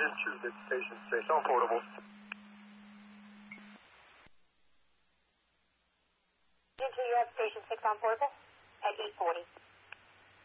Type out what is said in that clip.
choose it, station 6 on portable. Into you have station 6 on portable at 840.